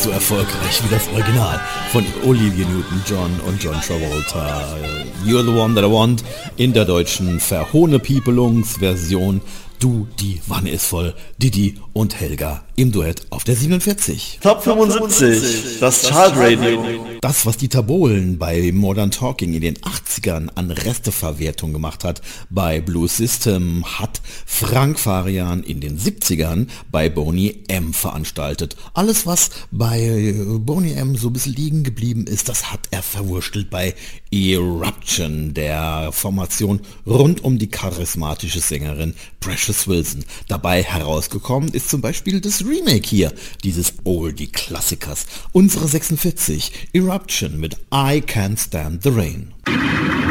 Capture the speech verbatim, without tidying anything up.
fast so erfolgreich wie das Original von Olivia Newton-John und John Travolta. You're the One That I Want in der deutschen Verhohne-Piepelungsversion. Du, die Wanne ist voll, Didi und Helga im Duett auf der siebenundvierzig. Top fünfundsiebzig, das Chartradio. Das, was Dieter Bohlen bei Modern Talking in den achtzigern an Resteverwertung gemacht hat, bei Blue System, hat Frank Farian in den siebzigern bei Boney M veranstaltet. Alles, was bei Boney M so ein bisschen liegen geblieben ist, das hat er verwurstelt bei Eruption, der Formation rund um die charismatische Sängerin Precious Wilson. Dabei herausgekommen ist zum Beispiel das Remake hier, dieses Oldie-Klassikers. Unsere sechsundvierzig, Eruption mit I Can't Stand the Rain.